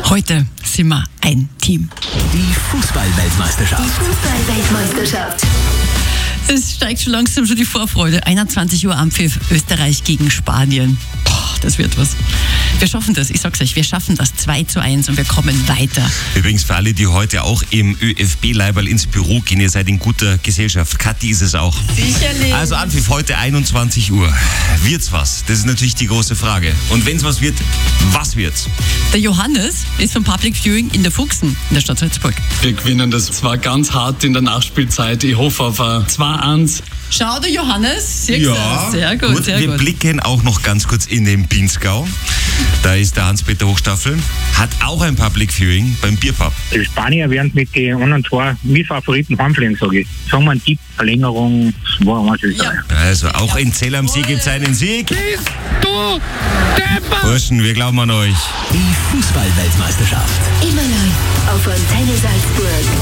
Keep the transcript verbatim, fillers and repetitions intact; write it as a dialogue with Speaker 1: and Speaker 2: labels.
Speaker 1: Heute sind wir ein Team.
Speaker 2: Die Fußball-Weltmeisterschaft.
Speaker 3: Die Fußball-Weltmeisterschaft.
Speaker 1: Es steigt schon langsam schon die Vorfreude. einundzwanzig Uhr Anpfiff, Österreich gegen Spanien. Boah, das wird was. Wir schaffen das, ich sag's euch, wir schaffen das zwei zu eins und wir kommen weiter.
Speaker 4: Übrigens für alle, die heute auch im ÖFB-Leiberl ins Büro gehen, ihr seid in guter Gesellschaft. Kathi ist es auch.
Speaker 1: Sicherlich.
Speaker 4: Also Anpfiff heute einundzwanzig Uhr. Wird's was? Das ist natürlich die große Frage. Und wenn's was wird, was wird's?
Speaker 1: Der Johannes ist vom Public Viewing in der Fuchsen in der Stadt Salzburg.
Speaker 5: Wir gewinnen das zwar ganz hart in der Nachspielzeit. Ich hoffe auf ein zwei eins.
Speaker 1: Schau, der Johannes. Siehst du?
Speaker 4: Ja,
Speaker 1: Sehr gut,
Speaker 4: gut.
Speaker 1: sehr
Speaker 4: Wir
Speaker 1: gut.
Speaker 4: blicken auch noch ganz kurz in den Pinzgau. Da ist der Hans-Peter Hochstaffel. Hat auch ein Public Viewing beim Bierpub.
Speaker 6: Die Spanier werden mit den anderen zwei Mitfavoriten heimfliegen, sage ich. Sagen wir einen Tipp, Verlängerung, zwei eins ist
Speaker 1: Ja.
Speaker 4: Also auch in Zell am See gibt's einen Sieg.
Speaker 5: Du Depper!
Speaker 4: Burschen, wir glauben an euch.
Speaker 2: Die Fußball-Weltmeisterschaft.